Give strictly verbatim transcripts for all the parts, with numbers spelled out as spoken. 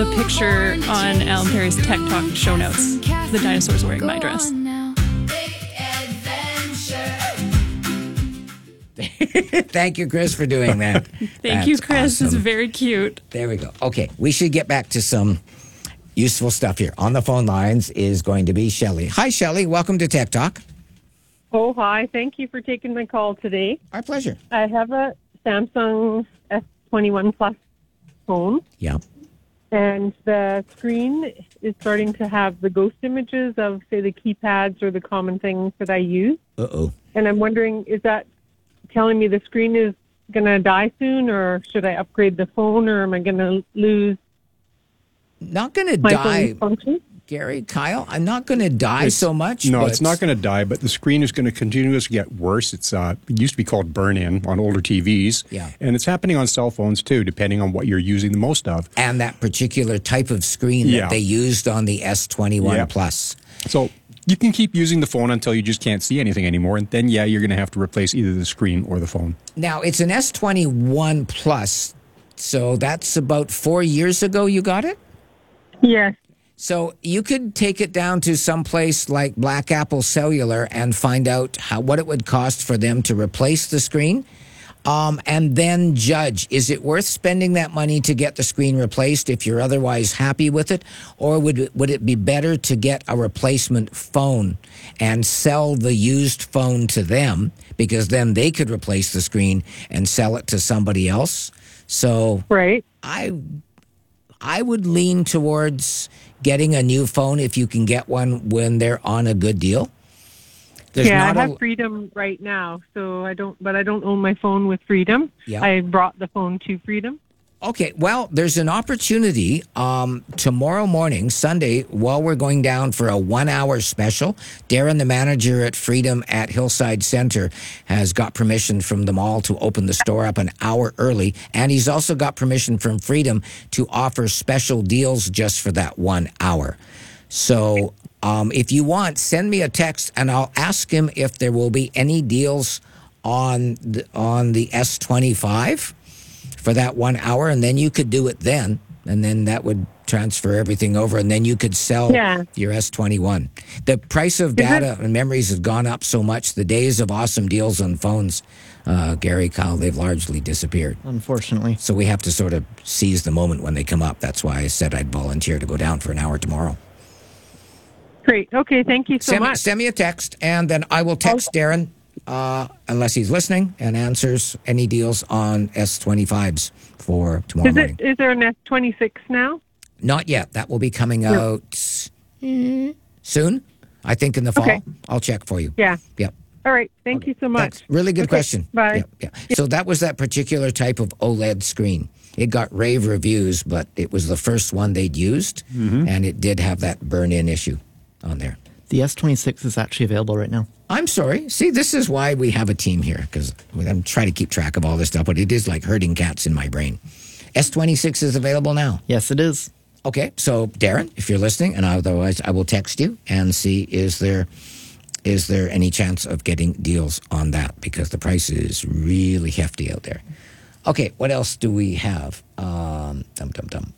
the picture on Alan Perry's Tech Talk show notes. The dinosaur's wearing my dress. Thank you, Chris, for doing that. Thank That's you, Chris. awesome. It's very cute. There we go. Okay, we should get back to some useful stuff here. On the phone lines is going to be Shelley. Hi, Shelley. Welcome to Tech Talk. Oh, hi. Thank you for taking my call today. Our pleasure. I have a Samsung S twenty-one Plus phone, Yeah. and the screen is starting to have the ghost images of, say, the keypads or the common things that I use. Uh-oh. And I'm wondering, is that telling me the screen is going to die soon, or should I upgrade the phone, or am I going to lose Not going to my die, phone's function? Gary, Kyle. I'm not going to die It's- so much. No, but it's not going to die, but the screen is going to continuously get worse. It's uh, it used to be called burn-in on older T Vs. Yeah. And it's happening on cell phones, too, depending on what you're using the most of. And that particular type of screen Yeah. that they used on the S twenty-one Yeah. Plus. So you can keep using the phone until you just can't see anything anymore. And then, yeah, you're going to have to replace either the screen or the phone. Now, it's an S twenty-one Plus, so that's about four years ago you got it? Yes. So you could take it down to some place like Black Apple Cellular and find out how what it would cost for them to replace the screen, um, and then judge, is it worth spending that money to get the screen replaced if you're otherwise happy with it, or would it, would it be better to get a replacement phone and sell the used phone to them, because then they could replace the screen and sell it to somebody else? So Right. I I would lean towards getting a new phone if you can get one when they're on a good deal. There's yeah, not I have a, Freedom right now, so I don't. But I don't own my phone with Freedom. Yeah. I brought the phone to Freedom. Okay, well, there's an opportunity um, tomorrow morning, Sunday, while we're going down for a one-hour special. Darren, the manager at Freedom at Hillside Center, has got permission from them all to open the store up an hour early, and he's also got permission from Freedom to offer special deals just for that one hour. So um, if you want, send me a text, and I'll ask him if there will be any deals on the, on the S twenty-five. For that one hour, and then you could do it then, and then that would transfer everything over, and then you could sell Yeah. your S twenty-one. The price of data and memories has gone up so much. The days of awesome deals on phones, uh, Gary, Kyle, they've largely disappeared. Unfortunately. So we have to sort of seize the moment when they come up. That's why I said I'd volunteer to go down for an hour tomorrow. Great. Okay. Thank you so send, me, much. send me a text, and then I will text Darren, uh, unless he's listening, and answers any deals on S twenty-fives for tomorrow Is morning. it? Is there an S twenty-six now? Not yet. That will be coming out mm, soon, I think in the fall. Okay. I'll check for you. Yeah. Yep. All right. Thank you so much. That's really good Okay, question. bye. Yep, yep. So that was that particular type of OLED screen. It got rave reviews, but it was the first one they'd used, and it did have that burn-in issue on there. The S twenty-six is actually available right now. I'm sorry. See, this is why we have a team here, because I'm trying to keep track of all this stuff, but it is like herding cats in my brain. S twenty-six is available now. Yes, it is. Okay, so Darren, if you're listening, and otherwise I will text you and see is there is there any chance of getting deals on that, because the price is really hefty out there. Okay, what else do we have? Um, dum dum dum.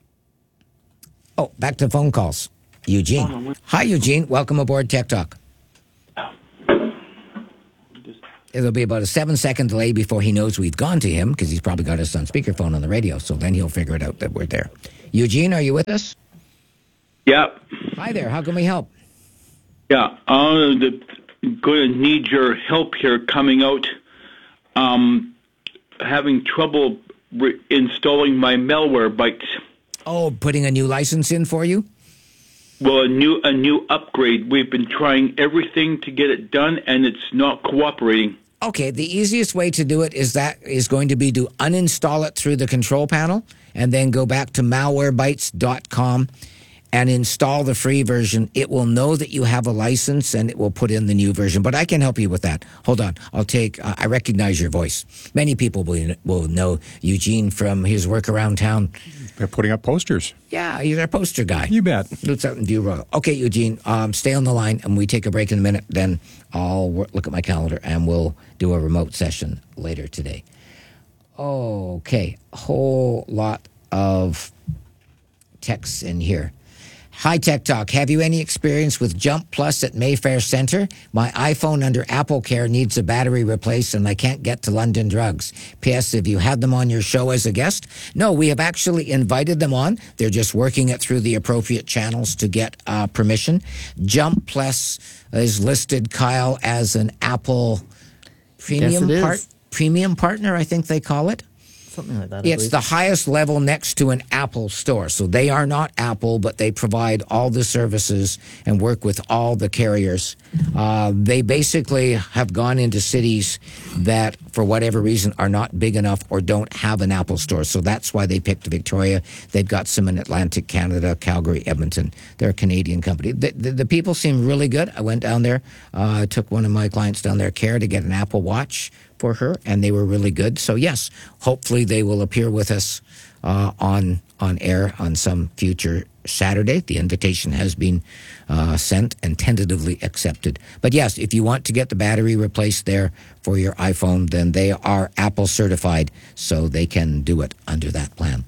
Oh, back to phone calls. Eugene. Hi, Eugene. Welcome aboard Tech Talk. It'll be about a seven-second delay before he knows we've gone to him, because he's probably got us on speakerphone on the radio, so then he'll figure it out that we're there. Eugene, are you with us? Yeah, Hi there. How can we help? yeah. I'm going to need your help here coming out. Um, having trouble re- installing my malware bytes. Oh, putting a new license in for you? Well, a new a new upgrade. We've been trying everything to get it done, and it's not cooperating. Okay, the easiest way to do it is that is going to be to uninstall it through the control panel and then go back to malwarebytes dot com and install the free version. It will know that you have a license, and it will put in the new version. But I can help you with that. Hold on. I'll take, uh, I recognize your voice. Many people will, will know Eugene from his work around town. They're putting up posters. Yeah, he's our poster guy. You bet. Looks out in View Royal. Okay, Eugene, um, stay on the line, and we take a break in a minute. Then I'll work, look at my calendar, and we'll do a remote session later today. Okay, whole lot of texts in here. Hi, Tech Talk. Have you any experience with Jump Plus at Mayfair Centre? My iPhone under Apple Care needs a battery replaced and I can't get to London Drugs. P S. Have you had them on your show as a guest? No, we have actually invited them on. They're just working it through the appropriate channels to get uh, permission. Jump Plus is listed, Kyle, as an Apple premium, Yes, it part, is. premium partner, I think they call it. Something like that. I It's believe. the highest level next to an Apple store. So they are not Apple, but they provide all the services and work with all the carriers. Uh, they basically have gone into cities that, for whatever reason, are not big enough or don't have an Apple store. So that's why they picked Victoria. They've got some in Atlantic Canada, Calgary, Edmonton. They're a Canadian company. The, the, the people seem really good. I went down there. I uh, took one of my clients down there, Care, to get an Apple Watch for her, and they were really good. So yes, hopefully they will appear with us uh, on on air on some future Saturday. The invitation has been uh, sent and tentatively accepted. But yes, if you want to get the battery replaced there for your iPhone, then they are Apple certified, so they can do it under that plan.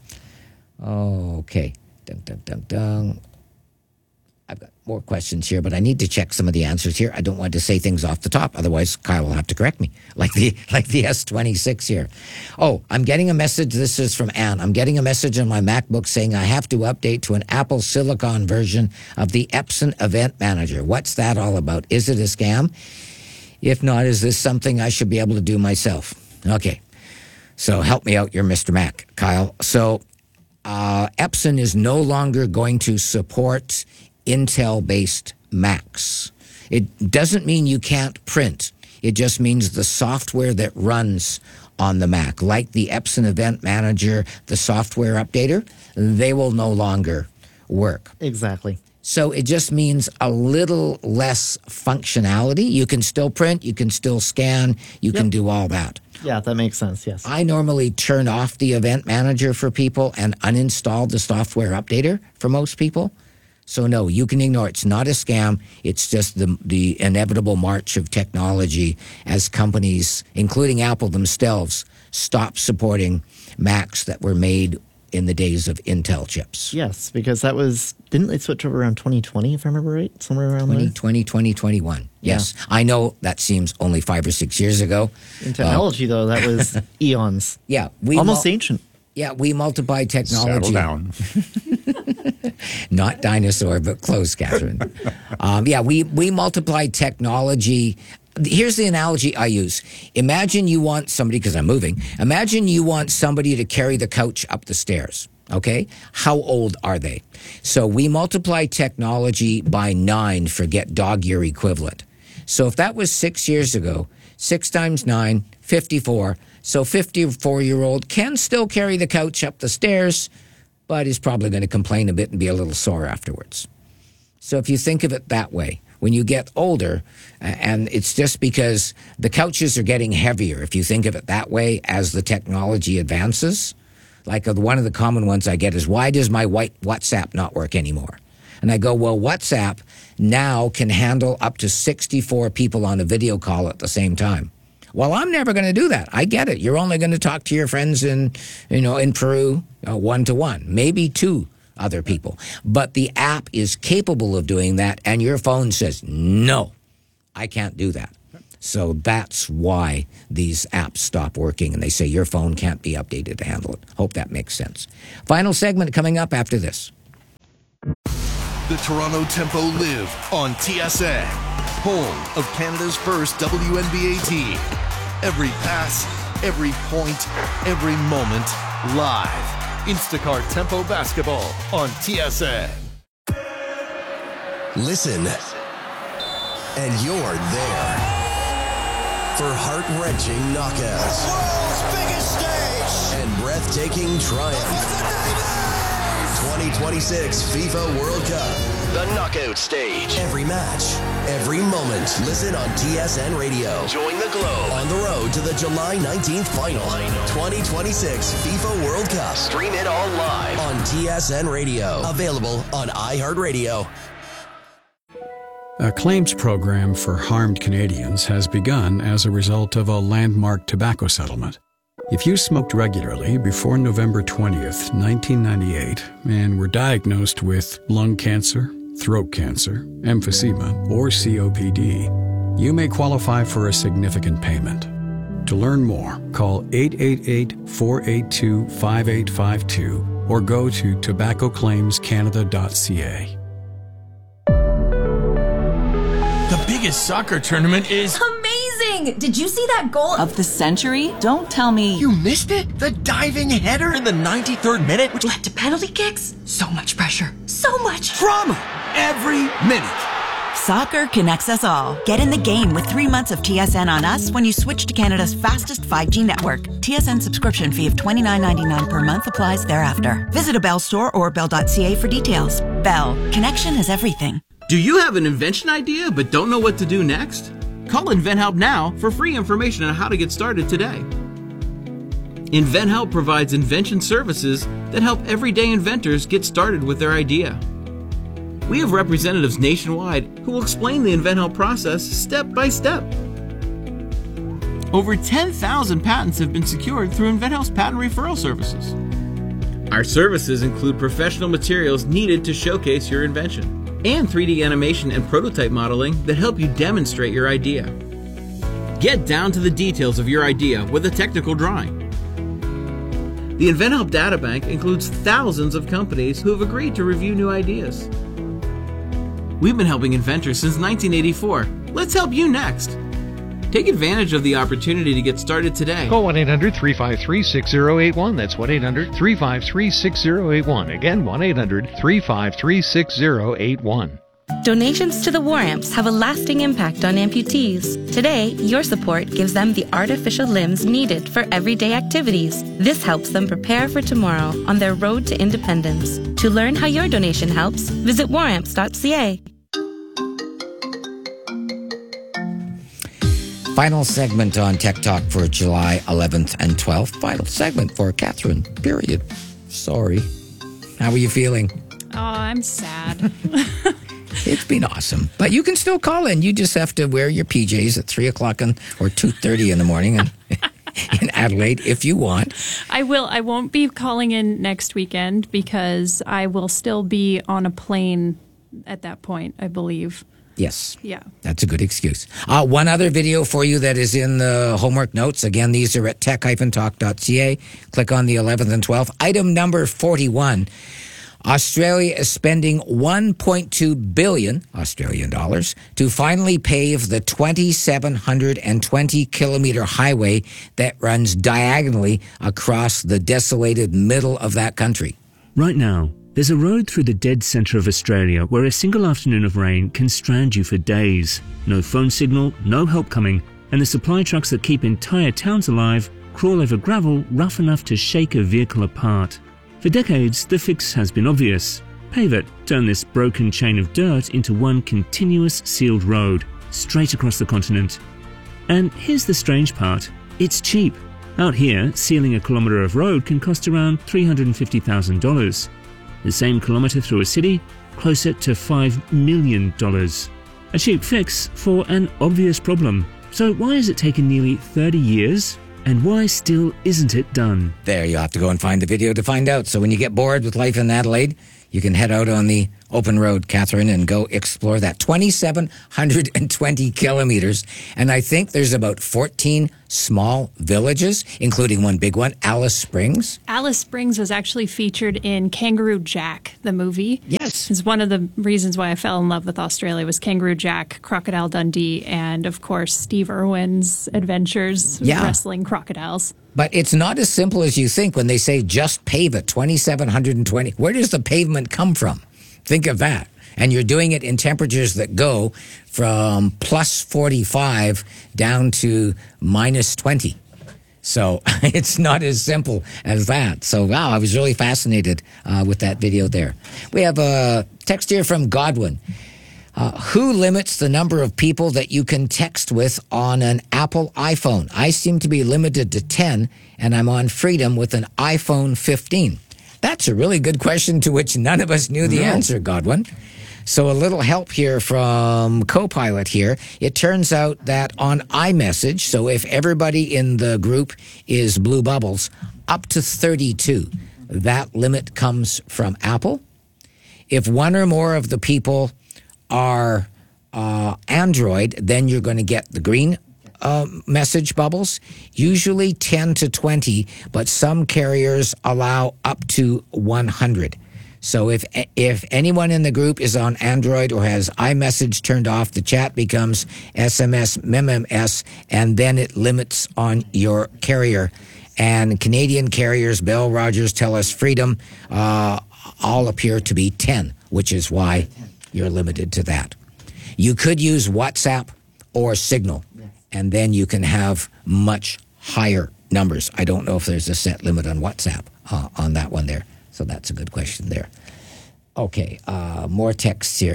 Okay. Dun, dun, dun, dun. I've got more questions here, but I need to check some of the answers here. I don't want to say things off the top. Otherwise, Kyle will have to correct me, like the like the S twenty-six here. Oh, I'm getting a message. This is from Anne. I'm getting a message on my MacBook saying I have to update to an Apple Silicon version of the Epson Event Manager. What's that all about? Is it a scam? If not, is this something I should be able to do myself? Okay. So help me out. You're Mister Mac, Kyle. So uh, Epson is no longer going to support Intel-based Macs. It doesn't mean you can't print. It just means the software that runs on the Mac, like the Epson Event Manager, the software updater, they will no longer work. Exactly. So it just means a little less functionality. You can still print, you can still scan, you Yep. can do all that. Yeah, that makes sense, yes. I normally turn off the Event Manager for people and uninstall the software updater for most people. So no, you can ignore it. It's not a scam. It's just the the inevitable march of technology as companies, including Apple themselves, stop supporting Macs that were made in the days of Intel chips. Yes, because that was, didn't they switch over around twenty twenty, if I remember right? Somewhere around twenty there? twenty, twenty twenty-one. Yes. I know that seems only five or six years ago. In technology, though, that was eons. Yeah. We Almost mul- ancient. Yeah, we multiply technology. Settle down. Not dinosaur, but close, Catherine. um, yeah, we, we multiply technology. Here's the analogy I use. Imagine you want somebody, because I'm moving, imagine you want somebody to carry the couch up the stairs, okay? How old are they? So we multiply technology by nine for get dog year equivalent. So if that was six years ago, six times nine, fifty-four. So fifty-four-year-old can still carry the couch up the stairs, but is probably going to complain a bit and be a little sore afterwards. So if you think of it that way, when you get older, and it's just because the couches are getting heavier, if you think of it that way, as the technology advances, like uh, one of the common ones I get is, why does my white WhatsApp not work anymore? And I go, well, WhatsApp now can handle up to sixty-four people on a video call at the same time. Well, I'm never going to do that. I get it. You're only going to talk to your friends in, you know, in Peru, uh, one to one, maybe two other people. But the app is capable of doing that, and your phone says, no, I can't do that. So that's why these apps stop working, and they say your phone can't be updated to handle it. Hope that makes sense. Final segment coming up after this. The Toronto Tempo live on T S N, home of Canada's first W N B A team. Every pass, every point, every moment, live. Instacart Tempo Basketball on T S N. Listen, and you're there for heart-wrenching knockouts. The world's biggest stage. And breathtaking triumph. twenty twenty-six FIFA World Cup. The knockout stage. Every match, every moment. Listen on T S N Radio. Join the Globe on the road to the July nineteenth final. twenty twenty-six FIFA World Cup. Stream it all live on T S N Radio. Available on iHeartRadio. A claims program for harmed Canadians has begun as a result of a landmark tobacco settlement. If you smoked regularly before November twentieth, nineteen ninety-eight, and were diagnosed with lung cancer, throat cancer, emphysema, or C O P D, you may qualify for a significant payment. To learn more, call eight eight eight, four eight two, five eight five two or go to tobacco claims canada dot c a. The biggest soccer tournament is... Amazing! Did you see that goal of the century? Don't tell me... You missed it? The diving header in the ninety-third minute? Which led to penalty kicks? So much pressure. So much... Drama! Every minute. Soccer connects us all. Get in the game with three months of T S N on us when you switch to Canada's fastest five G network. T S N subscription fee of twenty-nine ninety-nine per month applies thereafter. Visit a Bell store or bell dot c a for details. Bell. Connection is everything. Do you have an invention idea but don't know what to do next? Call InventHelp now for free information on how to get started today. InventHelp provides invention services that help everyday inventors get started with their idea. We have representatives nationwide who will explain the InventHelp process step by step. Over ten thousand patents have been secured through InventHelp's patent referral services. Our services include professional materials needed to showcase your invention, and three D animation and prototype modeling that help you demonstrate your idea. Get down to the details of your idea with a technical drawing. The InventHelp Databank includes thousands of companies who have agreed to review new ideas. We've been helping inventors since nineteen eighty-four. Let's help you next. Take advantage of the opportunity to get started today. Call one eight hundred, three five three, six zero eight one. That's one eight hundred, three five three, six zero eight one. Again, one eight hundred, three five three, six zero eight one. Donations to the War Amps have a lasting impact on amputees. Today, your support gives them the artificial limbs needed for everyday activities. This helps them prepare for tomorrow on their road to independence. To learn how your donation helps, visit war amps dot c a. Final segment on Tech Talk for July eleventh and twelfth. Final segment for Catherine, period. Sorry. How are you feeling? Oh, I'm sad. It's been awesome. But you can still call in. You just have to wear your P Js at three o'clock in, or two thirty in the morning in, in Adelaide if you want. I will. I won't be calling in next weekend because I will still be on a plane at that point, I believe. Yes. Yeah. That's a good excuse. Uh, one other video for you that is in the homework notes. Again, these are at tech dash talk dot c a. Click on the eleventh and twelfth. Item number forty-one. Australia is spending one point two billion Australian dollars to finally pave the twenty-seven hundred twenty kilometer highway that runs diagonally across the desolated middle of that country. Right now, there's a road through the dead centre of Australia where a single afternoon of rain can strand you for days. No phone signal, no help coming, and the supply trucks that keep entire towns alive crawl over gravel rough enough to shake a vehicle apart. For decades, the fix has been obvious. Pave it, turn this broken chain of dirt into one continuous sealed road, straight across the continent. And here's the strange part, it's cheap. Out here, sealing a kilometre of road can cost around three hundred fifty thousand dollars. The same kilometre through a city, closer to five million dollars. A cheap fix for an obvious problem. So why has it taken nearly thirty years? And why still isn't it done? There, you have to go and find the video to find out. So when you get bored with life in Adelaide, you can head out on the open road, Catherine, and go explore that. twenty-seven hundred twenty kilometers. And I think there's about fourteen small villages, including one big one, Alice Springs. Alice Springs was actually featured in Kangaroo Jack, the movie. Yes. It's one of the reasons why I fell in love with Australia was Kangaroo Jack, Crocodile Dundee, and, of course, Steve Irwin's adventures Yeah. wrestling crocodiles. But it's not as simple as you think when they say just pave it, twenty-seven hundred twenty. Where does the pavement come from? Think of that. And you're doing it in temperatures that go from plus forty-five down to minus twenty. So it's not as simple as that. So, wow, I was really fascinated uh, with that video there. We have a text here from Godwin. Uh, who limits the number of people that you can text with on an Apple iPhone? I seem to be limited to ten, and I'm on Freedom with an iPhone fifteen. That's a really good question to which none of us knew the No. answer, Godwin. So a little help here from Copilot here. It turns out that on iMessage, so if everybody in the group is blue bubbles, up to thirty-two, that limit comes from Apple. If one or more of the people are uh, Android, then you're going to get the green uh, message bubbles, usually ten to twenty, but some carriers allow up to one hundred. So if if anyone in the group is on Android or has iMessage turned off, the chat becomes S M S, M M S, and then it limits on your carrier. And Canadian carriers, Bell, Rogers, TELUS, Freedom, uh, all appear to be ten, which is why you're limited to that. You could use WhatsApp or Signal, and then you can have much higher numbers. I don't know if there's a set limit on WhatsApp uh, on that one there. So that's a good question there. Okay, uh, more texts here.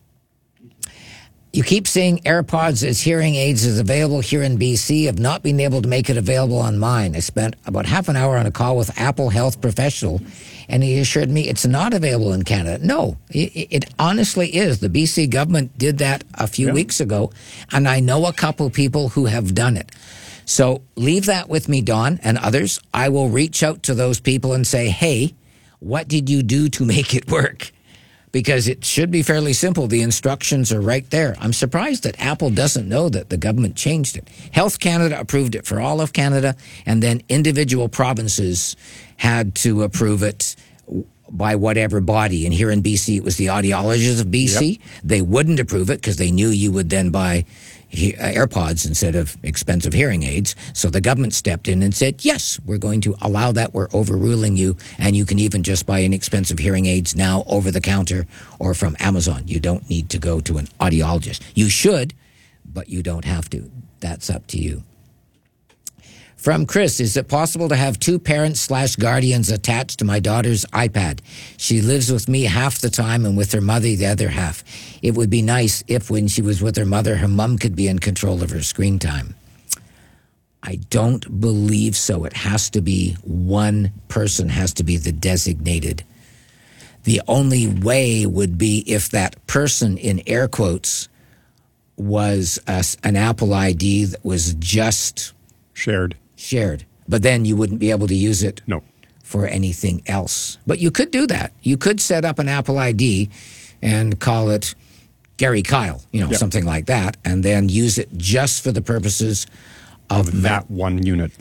You keep saying AirPods as hearing aids is available here in B C. I've not been able to make it available on mine. I spent about half an hour on a call with Apple Health professional, and he assured me it's not available in Canada. No, it, it honestly is. The B C government did that a few Yeah. weeks ago, and I know a couple people who have done it. So leave that with me, Don, and others. I will reach out to those people and say, hey, what did you do to make it work? Because it should be fairly simple. The instructions are right there. I'm surprised that Apple doesn't know that the government changed it. Health Canada approved it for all of Canada, and then individual provinces had to approve it by whatever body. And here in B C, it was the audiologists of B C. Yep. They wouldn't approve it because they knew you would then buy he- AirPods instead of expensive hearing aids. So the government stepped in and said, yes, we're going to allow that. We're overruling you. And you can even just buy inexpensive hearing aids now over the counter or from Amazon. You don't need to go to an audiologist. You should, but you don't have to. That's up to you. From Chris, is it possible to have two parents slash guardians attached to my daughter's iPad? She lives with me half the time and with her mother the other half. It would be nice if when she was with her mother, her mom could be in control of her screen time. I don't believe so. It has to be one person has to be the designated. The only way would be if that person, in air quotes, was a, an Apple I D that was just shared. Shared. But then you wouldn't be able to use it no. for anything else. But you could do that. You could set up an Apple I D and call it Gary Kyle, you know, yep. something like that, and then use it just for the purposes of, of that one unit.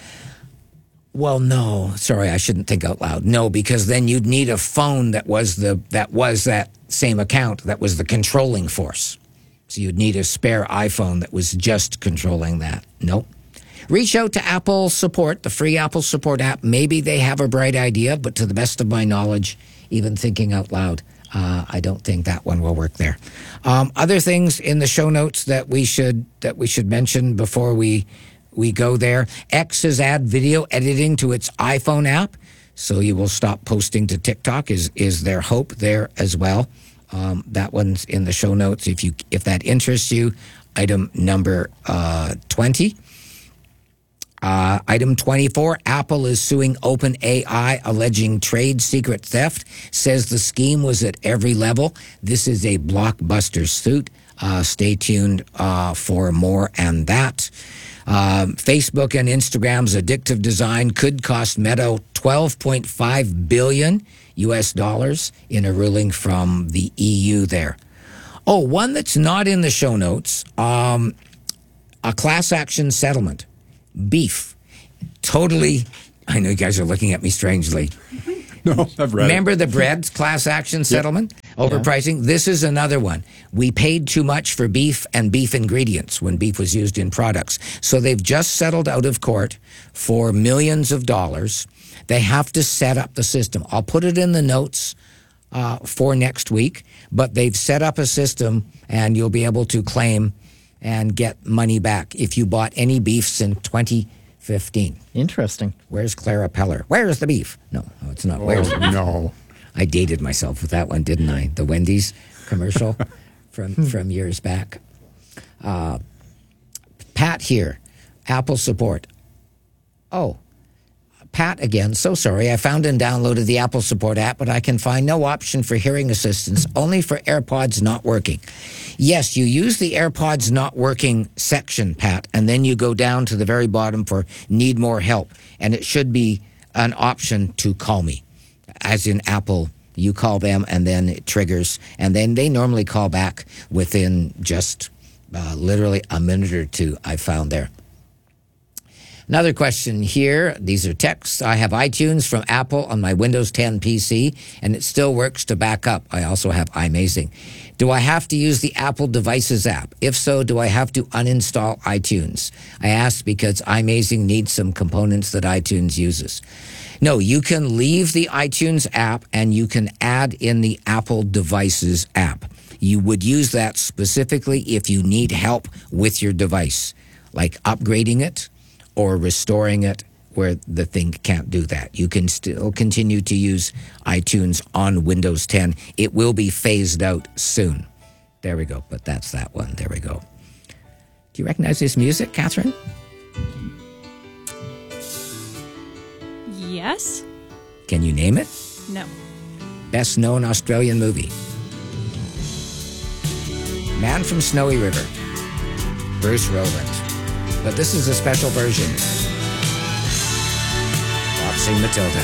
Well, no. Sorry, I shouldn't think out loud. No, because then you'd need a phone that was the that was that same account, that was the controlling force. So you'd need a spare iPhone that was just controlling that. Nope. Reach out to Apple Support, the free Apple Support app. Maybe they have a bright idea, but to the best of my knowledge, even thinking out loud, uh, I don't think that one will work there. Um, other things in the show notes that we should that we should mention before we we go there. X has added video editing to its iPhone app, so you will stop posting to TikTok. Is is their hope there as well? Um, that one's in the show notes. If you if that interests you, item number uh, twenty. Uh, item twenty-four, Apple is suing OpenAI alleging trade secret theft, says the scheme was at every level. This is a blockbuster suit. Uh, stay tuned uh, for more on that. Um, Facebook and Instagram's addictive design could cost Meta twelve point five billion U S dollars in a ruling from the E U there. Oh, one that's not in the show notes, um, a class action settlement. Beef. Totally. I know you guys are looking at me strangely. No, I've read Remember it. the bread class action settlement? Yep. Overpricing? Yeah. This is another one. We paid too much for beef and beef ingredients when beef was used in products. So they've just settled out of court for millions of dollars. They have to set up the system. I'll put it in the notes uh, for next week, but they've set up a system and you'll be able to claim and get money back if you bought any beef since twenty fifteen. Interesting. Where's Clara Peller? Where's the beef? No, no it's not. Oh, Where's the beef? No. I dated myself with that one, didn't I? The Wendy's commercial from from years back. Uh, Pat here, Apple support. Oh, Pat again. So sorry. I found and downloaded the Apple Support app, but I can find no option for hearing assistance, only for AirPods not working. Yes, you use the AirPods not working section, Pat, and then you go down to the very bottom for need more help, and it should be an option to call me, as in Apple. You call them, and then it triggers, and then they normally call back within just uh, literally a minute or two, I found there. Another question here. These are texts. I have iTunes from Apple on my Windows ten P C, and it still works to back up. I also have iMazing. Do I have to use the Apple Devices app? If so, do I have to uninstall iTunes? I ask because iMazing needs some components that iTunes uses. No, you can leave the iTunes app and you can add in the Apple Devices app. You would use that specifically if you need help with your device, like upgrading it or restoring it where the thing can't do that. You can still continue to use iTunes on Windows ten. It will be phased out soon. There we go, but that's that one. There we go. Do you recognize this music, Catherine? Yes. Can you name it? No. Best known Australian movie. Man from Snowy River. Bruce Rowland. But this is a special version. Bob Sing Matilda.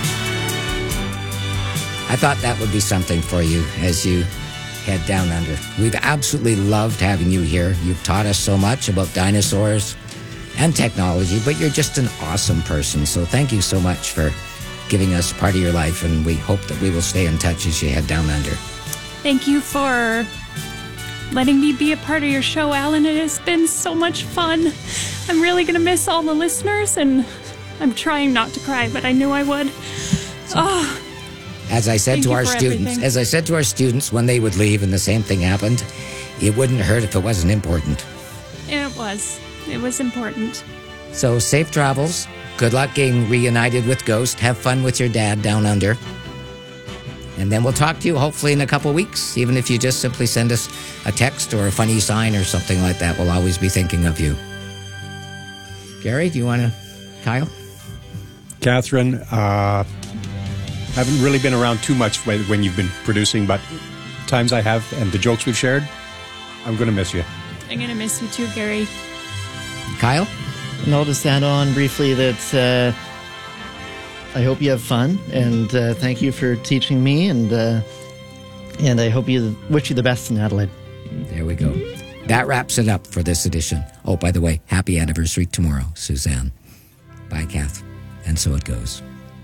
I thought that would be something for you as you head down under. We've absolutely loved having you here. You've taught us so much about dinosaurs and technology, but you're just an awesome person. So thank you so much for giving us part of your life, and we hope that we will stay in touch as you head down under. Thank you for letting me be a part of your show, Alan. It has been so much fun. I'm really going to miss all the listeners, and I'm trying not to cry, but I knew I would. Oh, as I said to our students, everything. as I said to our students when they would leave and the same thing happened, it wouldn't hurt if it wasn't important. It was. It was important. So safe travels. Good luck getting reunited with Ghost. Have fun with your dad down under. And then we'll talk to you hopefully in a couple weeks. Even if you just simply send us a text or a funny sign or something like that, we'll always be thinking of you. Gary, do you want to? Kyle? Catherine, uh, haven't really been around too much when, when you've been producing, but times I have and the jokes we've shared, I'm going to miss you. I'm going to miss you too, Gary. Kyle? And I'll just add on briefly that uh, I hope you have fun, and uh, thank you for teaching me, and uh, and I hope you wish you the best in Adelaide. There we go. That wraps it up for this edition. Oh, by the way, happy anniversary tomorrow, Suzanne. Bye, Kath. And so it goes.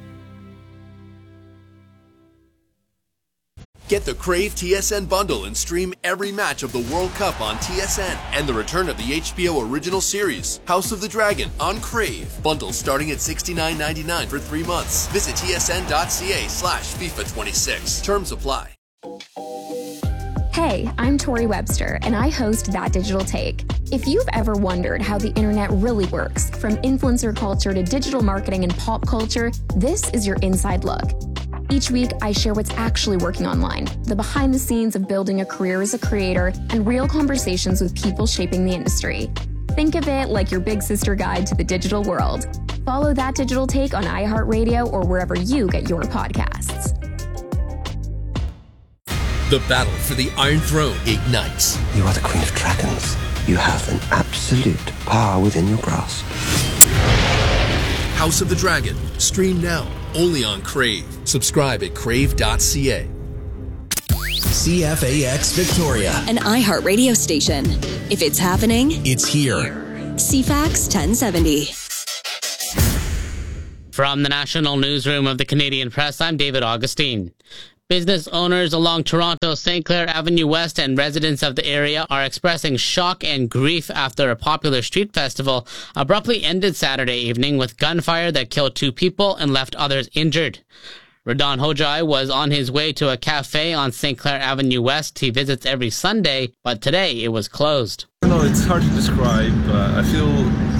Get the Crave T S N bundle and stream every match of the World Cup on T S N and the return of the H B O original series, House of the Dragon, on Crave. Bundles starting at sixty-nine ninety-nine for three months. Visit tsn.ca slash FIFA 26. Terms apply. Hey, I'm Tori Webster, and I host That Digital Take. If you've ever wondered how the internet really works, from influencer culture to digital marketing and pop culture, this is your inside look. Each week, I share what's actually working online, the behind the scenes of building a career as a creator, and real conversations with people shaping the industry. Think of it like your big sister guide to the digital world. Follow That Digital Take on iHeartRadio or wherever you get your podcasts. The battle for the Iron Throne ignites. You are the Queen of Dragons. You have an absolute power within your grasp. House of the Dragon. Stream now. Only on Crave. Subscribe at crave dot c a. C F A X Victoria. An iHeartRadio station. If it's happening, it's here. C FAX ten seventy. From the National Newsroom of the Canadian Press, I'm David Augustine. Business owners along Toronto's Saint Clair Avenue West and residents of the area are expressing shock and grief after a popular street festival abruptly ended Saturday evening with gunfire that killed two people and left others injured. Radon Hojai was on his way to a cafe on Saint Clair Avenue West he visits every Sunday, but today it was closed. I don't know, it's hard to describe. Uh, I feel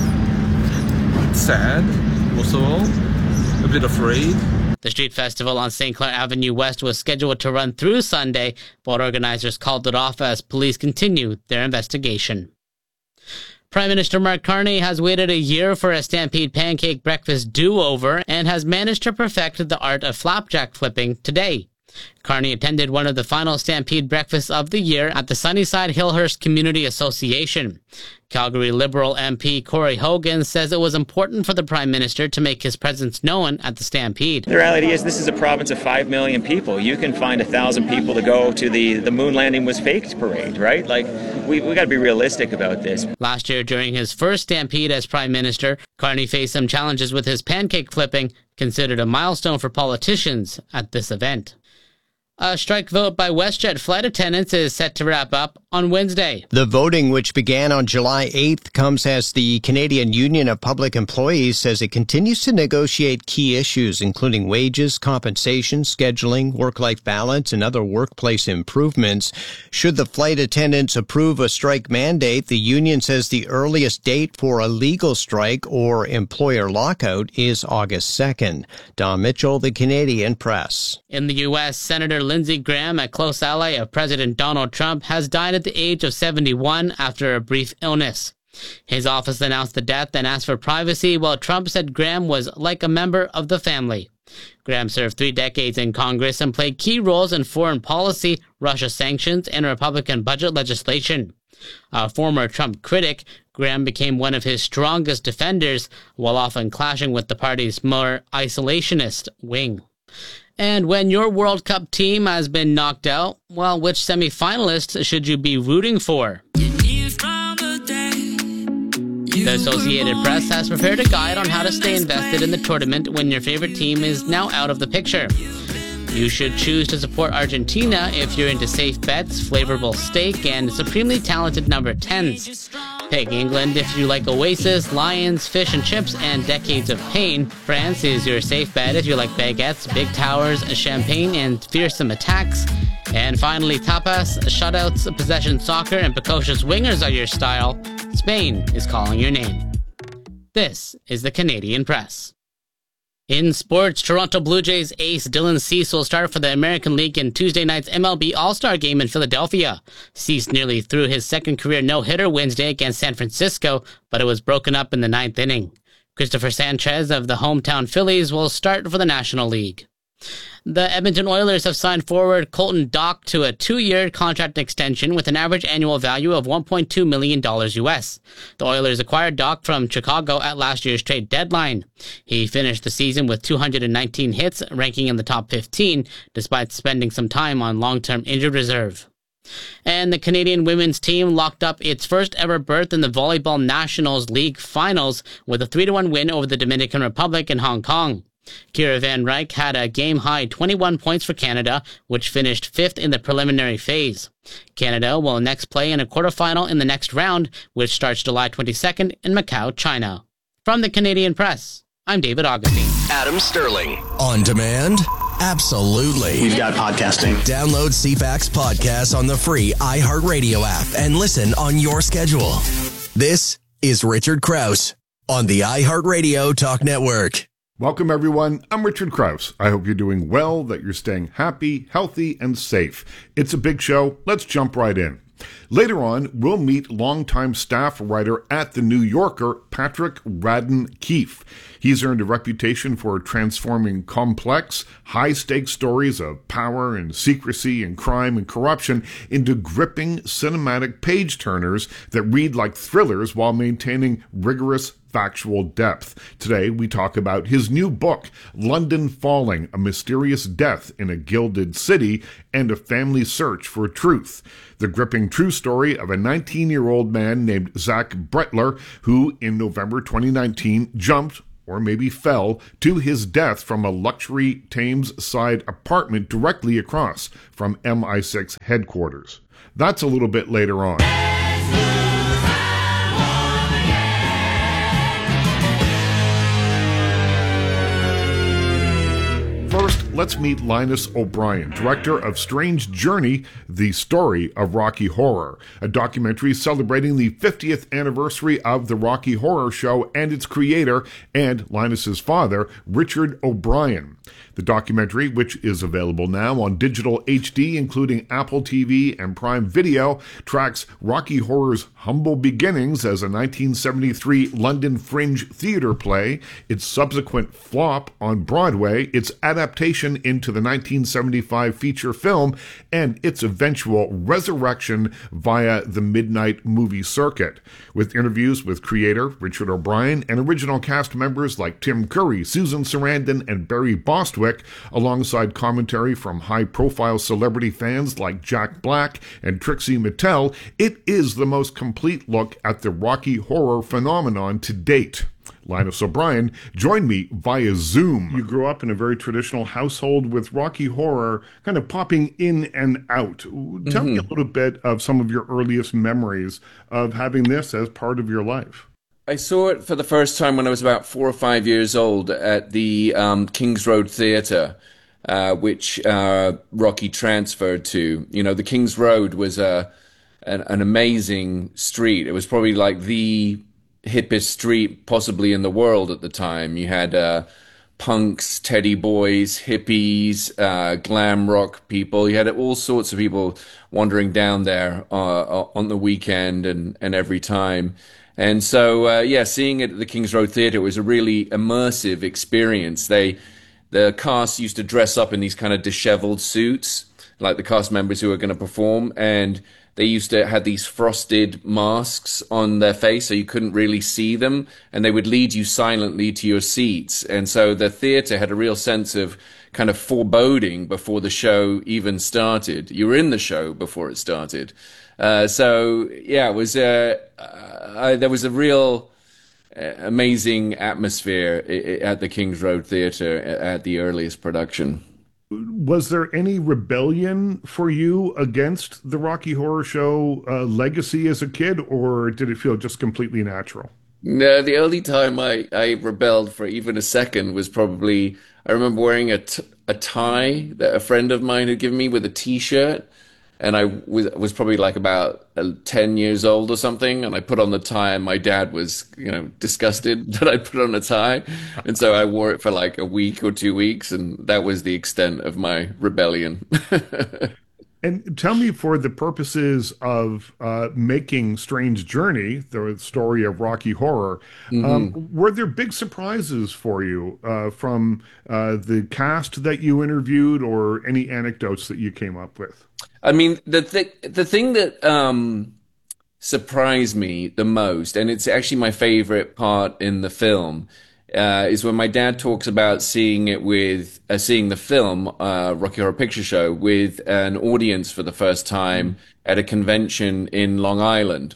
sad, most of all, a bit afraid. The street festival on Saint Clair Avenue West was scheduled to run through Sunday, but organizers called it off as police continued their investigation. Prime Minister Mark Carney has waited a year for a Stampede pancake breakfast do-over and has managed to perfect the art of flapjack flipping today. Carney attended one of the final Stampede breakfasts of the year at the Sunnyside-Hillhurst Community Association. Calgary Liberal M P Corey Hogan says it was important for the Prime Minister to make his presence known at the Stampede. The reality is this is a province of five million people. You can find a thousand people to go to the, the moon landing was faked parade, right? Like, we, we got to be realistic about this. Last year, during his first Stampede as Prime Minister, Carney faced some challenges with his pancake flipping, considered a milestone for politicians at this event. A strike vote by WestJet flight attendants is set to wrap up on Wednesday. The voting, which began on July eighth, comes as the Canadian Union of Public Employees says it continues to negotiate key issues, including wages, compensation, scheduling, work-life balance, and other workplace improvements. Should the flight attendants approve a strike mandate, the union says the earliest date for a legal strike or employer lockout is August second. Don Mitchell, The Canadian Press. In the U S, Senator Lindsey Graham, a close ally of President Donald Trump, has died at the age of seventy-one after a brief illness. His office announced the death and asked for privacy, while Trump said Graham was like a member of the family. Graham served three decades in Congress and played key roles in foreign policy, Russia sanctions, and Republican budget legislation. A former Trump critic, Graham became one of his strongest defenders, while often clashing with the party's more isolationist wing. And when your World Cup team has been knocked out, well, which semifinalists should you be rooting for? The Associated Press has prepared a guide on how to stay invested in the tournament when your favorite team is now out of the picture. You should choose to support Argentina if you're into safe bets, flavorful steak, and supremely talented number tens. Pick England if you like Oasis, Lions, fish and chips, and decades of pain. France is your safe bet if you like baguettes, big towers, champagne, and fearsome attacks. And finally, tapas, shutouts, possession soccer, and precocious wingers are your style. Spain is calling your name. This is the Canadian Press. In sports, Toronto Blue Jays ace Dylan Cease will start for the American League in Tuesday night's M L B All-Star Game in Philadelphia. Cease nearly threw his second career no-hitter Wednesday against San Francisco, but it was broken up in the ninth inning. Christopher Sanchez of the hometown Phillies will start for the National League. The Edmonton Oilers have signed forward Colton Dach to a two-year contract extension with an average annual value of one point two million dollars U S. The Oilers acquired Dach from Chicago at last year's trade deadline. He finished the season with two hundred nineteen hits, ranking in the top fifteen, despite spending some time on long-term injured reserve. And the Canadian women's team locked up its first ever berth in the Volleyball Nationals League Finals with a three to one win over the Dominican Republic in Hong Kong. Kira Van Ryk had a game-high twenty-one points for Canada, which finished fifth in the preliminary phase. Canada will next play in a quarterfinal in the next round, which starts July twenty-second in Macau, China. From the Canadian Press, I'm David Augustine. Adam Sterling. On demand? Absolutely. We've got podcasting. Download C FAX Podcasts on the free iHeartRadio app and listen on your schedule. This is Richard Krause on the iHeartRadio Talk Network. Welcome, everyone. I'm Richard Krause. I hope you're doing well, that you're staying happy, healthy, and safe. It's a big show. Let's jump right in. Later on, we'll meet longtime staff writer at The New Yorker, Patrick Radden Keefe. He's earned a reputation for transforming complex, high-stakes stories of power and secrecy and crime and corruption into gripping cinematic page-turners that read like thrillers while maintaining rigorous factual depth. Today, we talk about his new book, London Falling, A Mysterious Death in a Gilded City and a Family Search for Truth. The gripping true story of a nineteen-year-old man named Zach Bretler, who in November twenty nineteen jumped, or maybe fell, to his death from a luxury Thames-side apartment directly across from M I six headquarters. That's a little bit later on. First, let's meet Linus O'Brien, director of Strange Journey, The Story of Rocky Horror, a documentary celebrating the fiftieth anniversary of the Rocky Horror Show and its creator and Linus's father, Richard O'Brien. The documentary, which is available now on digital H D, including Apple T V and Prime Video, tracks Rocky Horror's humble beginnings as a nineteen seventy-three London Fringe theater play, its subsequent flop on Broadway, its adaptation into the nineteen seventy-five feature film, and its eventual resurrection via the midnight movie circuit, with interviews with creator Richard O'Brien and original cast members like Tim Curry, Susan Sarandon, and Barry Bostwick, alongside commentary from high-profile celebrity fans like Jack Black and Trixie Mattel. It is the most complete look at the Rocky Horror phenomenon to date. Linus O'Brien joined me via Zoom. You grew up in a very traditional household with Rocky Horror kind of popping in and out. Tell mm-hmm. me a little bit of some of your earliest memories of having this as part of your life. I saw it for the first time when I was about four or five years old at the um, Kings Road Theatre, uh, which uh, Rocky transferred to. You know, the Kings Road was a an, an amazing street. It was probably like the hippest street possibly in the world at the time. You had uh, punks, teddy boys, hippies, uh, glam rock people. You had all sorts of people wandering down there uh, on the weekend and, and every time. And so, uh, yeah, seeing it at the Kings Road Theatre was a really immersive experience. They, the cast used to dress up in these kind of disheveled suits, like the cast members who were going to perform, and they used to have these frosted masks on their face so you couldn't really see them, and they would lead you silently to your seats. And so the theatre had a real sense of kind of foreboding before the show even started. You were in the show before it started. Uh, so, yeah, it was uh, uh, there was a real uh, amazing atmosphere at the Kings Road Theatre at the earliest production. Was there any rebellion for you against the Rocky Horror Show uh, legacy as a kid, or did it feel just completely natural? No, the only time I, I rebelled for even a second was probably, I remember wearing a, t- a tie that a friend of mine had given me with a T-shirt. And I was, was probably like about ten years old or something. And I put on the tie, and my dad was, you know, disgusted that I put on a tie. And so I wore it for like a week or two weeks. And that was the extent of my rebellion. And tell me, for the purposes of uh, making Strange Journey, the story of Rocky Horror, mm-hmm. um, were there big surprises for you uh, from uh, the cast that you interviewed, or any anecdotes that you came up with? I mean, the th- the thing that um, surprised me the most, and it's actually my favorite part in the film, uh, is when my dad talks about seeing it with, uh, seeing the film, uh, Rocky Horror Picture Show, with an audience for the first time at a convention in Long Island.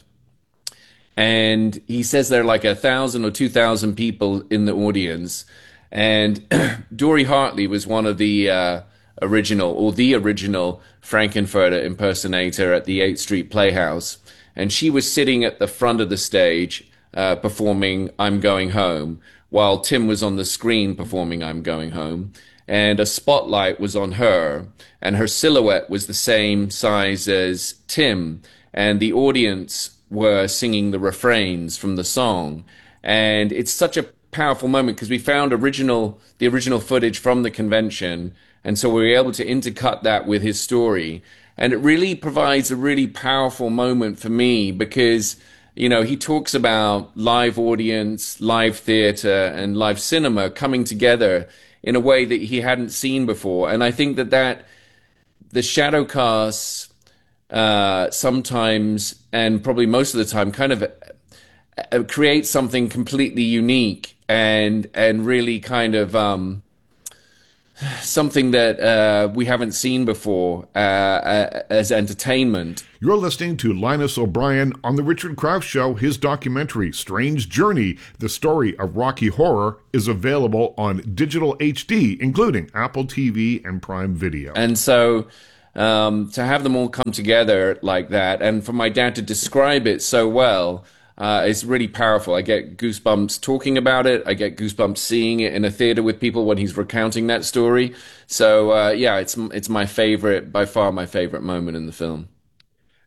And he says there are like a thousand or two thousand people in the audience. And Dory Hartley was one of the uh, original, or the original Frankenfurter impersonator at the eighth Street Playhouse. And she was sitting at the front of the stage uh, performing I'm Going Home, while Tim was on the screen performing I'm Going Home. And a spotlight was on her, and her silhouette was the same size as Tim, and the audience were singing the refrains from the song. And it's such a powerful moment because we found original the original footage from the convention, and so we were able to intercut that with his story. And it really provides a really powerful moment for me because, you know, he talks about live audience, live theater, and live cinema coming together in a way that he hadn't seen before. And I think that that the shadow casts uh, sometimes, and probably most of the time, kind of uh, create something completely unique and and really kind of um, something that uh, we haven't seen before uh, uh, as entertainment. You're listening to Linus O'Brien on The Richard Crouse Show. His documentary, Strange Journey, the story of Rocky Horror, is available on digital H D, including Apple T V and Prime Video. And so um, to have them all come together like that, and for my dad to describe it so well, Uh, it's really powerful. I get goosebumps talking about it. I get goosebumps seeing it in a theater with people when he's recounting that story. So, uh, yeah, it's it's my favorite, by far my favorite moment in the film.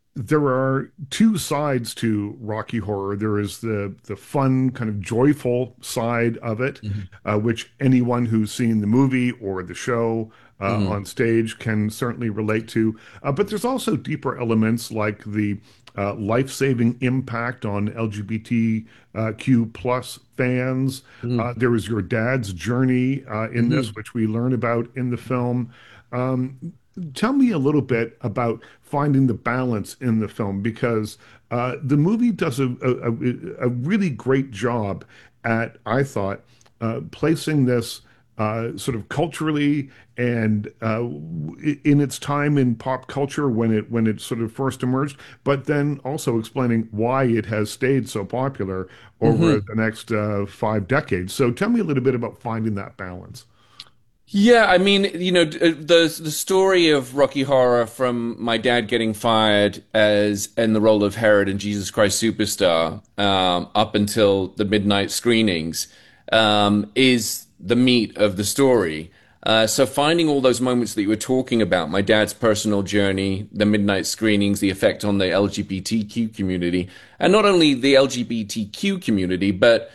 there are two sides to Rocky Horror. There is the the fun, kind of joyful side of it, mm-hmm. uh, which anyone who's seen the movie or the show uh, mm-hmm. on stage can certainly relate to. Uh, but there's also deeper elements like the uh, life-saving impact on L G B T Q plus fans. Mm-hmm. Uh, there was your dad's journey uh, in mm-hmm. this, which we learn about in the film. Um, Tell me a little bit about finding the balance in the film, because uh, the movie does a, a, a really great job at, I thought, uh, placing this uh, sort of culturally and uh, in its time in pop culture when it when it sort of first emerged, but then also explaining why it has stayed so popular over mm-hmm. the next uh, five decades. So tell me a little bit about finding that balance. Yeah, I mean, you know, the the story of Rocky Horror, from my dad getting fired as in the role of Herod in Jesus Christ Superstar um, up until the midnight screenings um, is the meat of the story. Uh, so finding all those moments that you were talking about, my dad's personal journey, the midnight screenings, the effect on the L G B T Q community, and not only the L G B T Q community, but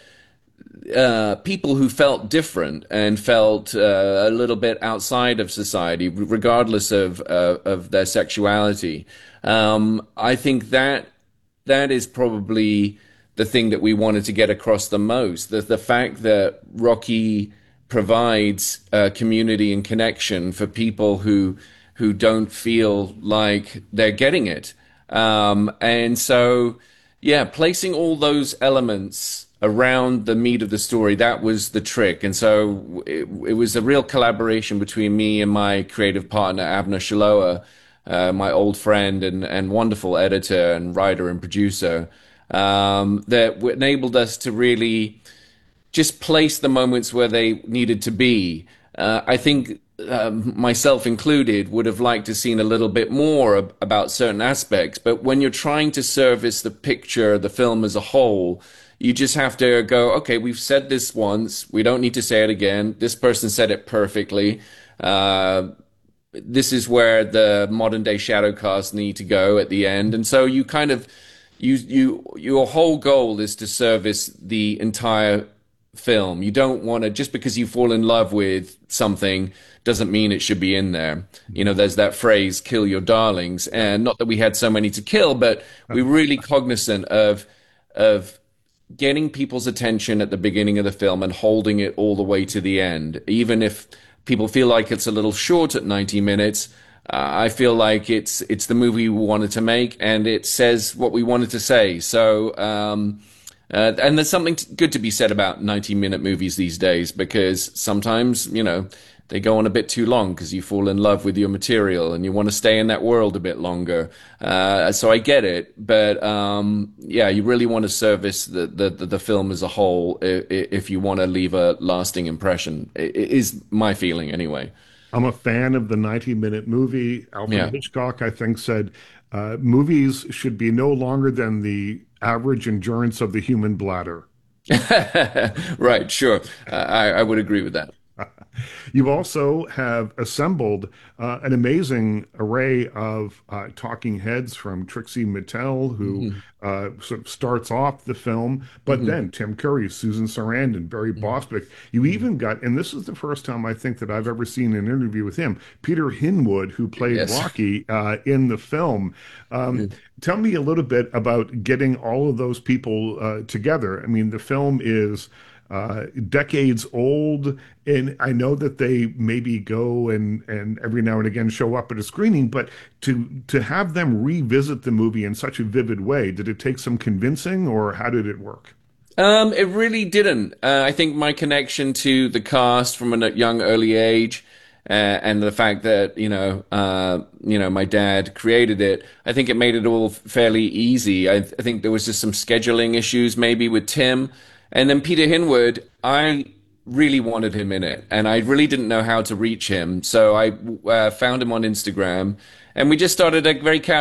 Uh, people who felt different and felt uh, a little bit outside of society, regardless of uh, of their sexuality. Um, I think that that is probably the thing that we wanted to get across the most. The the fact that Rocky provides uh, community and connection for people who who don't feel like they're getting it, um, and so yeah, placing all those elements around the meat of the story, that was the trick. And so it, it was a real collaboration between me and my creative partner, Abner Shaloa, uh, my old friend and, and wonderful editor and writer and producer, um, that enabled us to really just place the moments where they needed to be. Uh, I think um, myself included would have liked to have seen a little bit more ab- about certain aspects. But when you're trying to service the picture, the film as a whole, you just have to go, okay, we've said this once. We don't need to say it again. This person said it perfectly. Uh, this is where the modern day shadow cast need to go at the end. And so you kind of, you, you, your whole goal is to service the entire film. You don't want to, just because you fall in love with something doesn't mean it should be in there. You know, there's that phrase, kill your darlings. And not that we had so many to kill, but we're really cognizant of, of, getting people's attention at the beginning of the film and holding it all the way to the end. Even if people feel like it's a little short at ninety minutes, uh, I feel like it's it's the movie we wanted to make, and it says what we wanted to say. So, um, uh, and there's something good to be said about ninety-minute movies these days, because sometimes, you know, they go on a bit too long because you fall in love with your material and you want to stay in that world a bit longer. Uh, so I get it, but um, yeah, you really want to service the, the, the film as a whole if, if you want to leave a lasting impression. It is my feeling anyway. I'm a fan of the ninety-minute movie. Alfred yeah. Hitchcock, I think, said uh, movies should be no longer than the average endurance of the human bladder. Right, sure. Uh, I, I would agree with that. You also have assembled uh, an amazing array of uh, talking heads, from Trixie Mattel, who mm-hmm. uh, sort of starts off the film, but mm-hmm. then Tim Curry, Susan Sarandon, Barry mm-hmm. Bostwick. You mm-hmm. even got, and this is the first time I think that I've ever seen an interview with him, Peter Hinwood, who played yes. Rocky uh, in the film. Um, mm-hmm. Tell me a little bit about getting all of those people uh, together. I mean, the film is Uh, decades old, and I know that they maybe go and, and every now and again show up at a screening, but to to have them revisit the movie in such a vivid way, did it take some convincing, or how did it work? Um, it really didn't. Uh, I think my connection to the cast from a young, early age, uh, and the fact that, you know, uh, you know, my dad created it, I think it made it all fairly easy. I, I think there was just some scheduling issues maybe with Tim. And then Peter Hinwood, I really wanted him in it, and I really didn't know how to reach him. So I uh, found him on Instagram, and we just started a very casual